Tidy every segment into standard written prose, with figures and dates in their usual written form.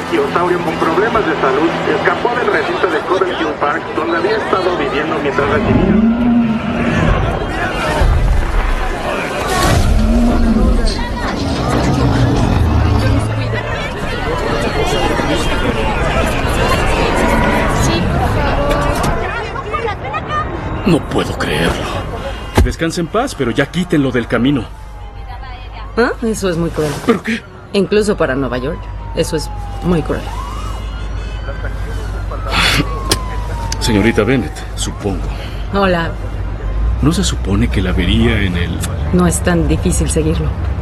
Ichtyosaurio con problemas de salud escapó del recinto de Coventry Park, donde había estado viviendo mientras recibía... No puedo creerlo. Descansa en paz, pero ya quítenlo del camino. Ah, eso es muy cruel. ¿Pero qué? Incluso para Nueva York. Eso es muy cruel. Señorita Bennett, supongo. Hola. ¿No se supone que la vería en el...? No es tan difícil seguirlo.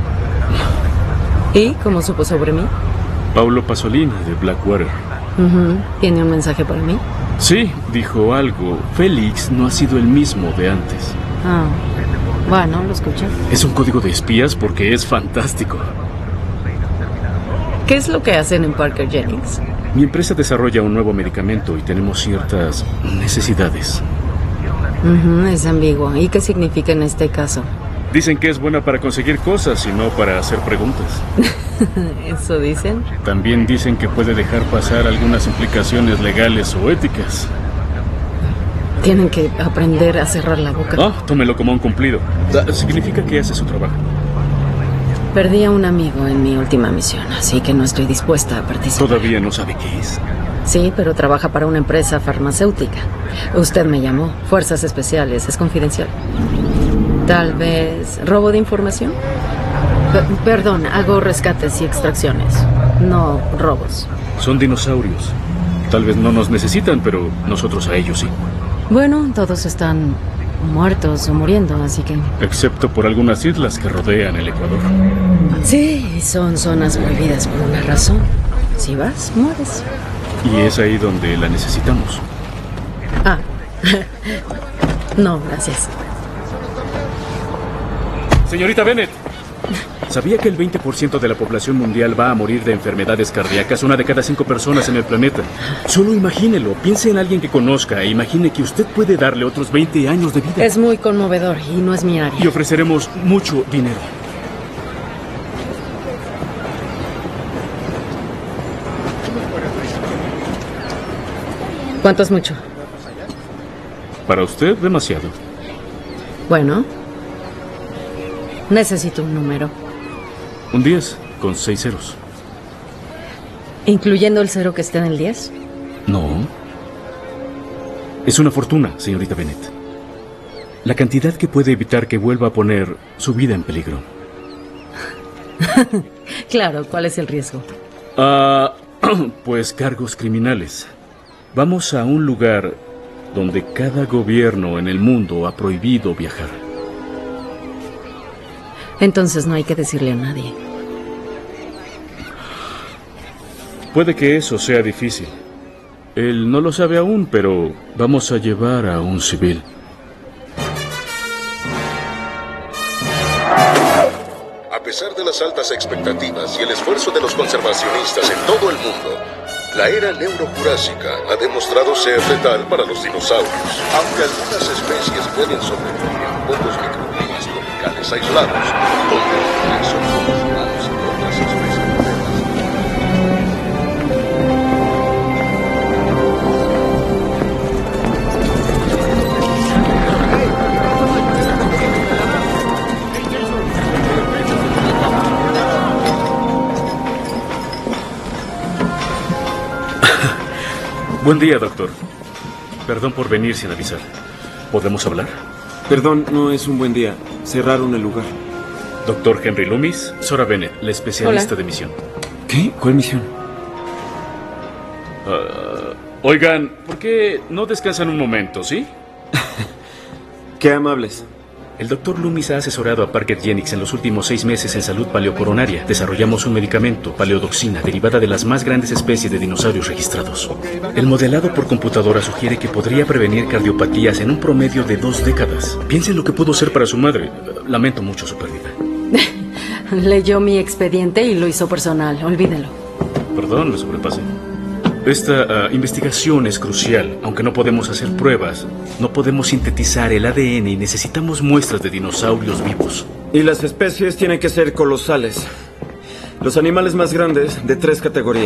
¿Y cómo supo sobre mí? Paulo Pasolini, de Blackwater. ¿Tiene un mensaje para mí? Sí, dijo algo. Félix no ha sido el mismo de antes. Ah, bueno, lo escucho. Es un código de espías porque es fantástico. ¿Qué es lo que hacen en Parker Jennings? Mi empresa desarrolla un nuevo medicamento y tenemos ciertas necesidades. Es ambiguo. ¿Y qué significa en este caso? Dicen que es buena para conseguir cosas y no para hacer preguntas. ¿Eso dicen? También dicen que puede dejar pasar algunas implicaciones legales o éticas. Tienen que aprender a cerrar la boca. Ah, tómelo como un cumplido. Significa que hace su trabajo. Perdí a un amigo en mi última misión, así que no estoy dispuesta a participar. Todavía no sabe qué es. Sí, pero trabaja para una empresa farmacéutica. Usted me llamó. Fuerzas Especiales. Es confidencial. Tal vez... ¿robo de información? Perdón, hago rescates y extracciones. No robos. Son dinosaurios. Tal vez no nos necesitan, pero nosotros a ellos sí. Bueno, todos están muertos o muriendo, así que... Excepto por algunas islas que rodean el Ecuador. Sí, son zonas prohibidas por una razón. Si vas, mueres. Y es ahí donde la necesitamos. Ah. No, gracias. Señorita Bennett, ¿sabía que el 20% de la población mundial va a morir de enfermedades cardíacas? 1 de cada 5 personas en el planeta. Solo imagínelo, piense en alguien que conozca e imagine que usted puede darle otros 20 años de vida. Es muy conmovedor y no es mi área. Y ofreceremos mucho dinero. ¿Cuánto es mucho? Para usted, demasiado. Bueno, necesito un número. Un 10 con 6 ceros. ¿Incluyendo el 0 que está en el 10? No. Es una fortuna, señorita Bennett. La cantidad que puede evitar que vuelva a poner su vida en peligro. Claro, ¿cuál es el riesgo? Pues cargos criminales. Vamos a un lugar donde cada gobierno en el mundo ha prohibido viajar. Entonces no hay que decirle a nadie. Puede que eso sea difícil. Él no lo sabe aún, pero vamos a llevar a un civil. A pesar de las altas expectativas y el esfuerzo de los conservacionistas en todo el mundo, la era neurojurásica ha demostrado ser letal para los dinosaurios. Aunque algunas especies pueden sobrevivir en pocos microclimas tropicales aislados, donde son como humanos y otras especies Buen día, doctor. Perdón por venir sin avisar. ¿Podemos hablar? Perdón, no es un buen día. Cerraron el lugar. Doctor Henry Loomis, Sora Bennett, la especialista Hola. de misión. ¿Qué? ¿Cuál misión? Oigan, ¿por qué no descansan un momento, sí? Qué amables. El doctor Loomis ha asesorado a Parker Jennings en los últimos 6 meses en salud paleocoronaria. Desarrollamos un medicamento, paleodoxina, derivada de las más grandes especies de dinosaurios registrados. El modelado por computadora sugiere que podría prevenir cardiopatías en un promedio de 2 décadas. Piensen lo que pudo ser para su madre. Lamento mucho su pérdida. Leyó mi expediente y lo hizo personal. Olvídelo. Perdón, me sobrepasé. Esta investigación es crucial. Aunque no podemos hacer pruebas, no podemos sintetizar el ADN y necesitamos muestras de dinosaurios vivos. Y las especies tienen que ser colosales. Los animales más grandes de 3 categorías.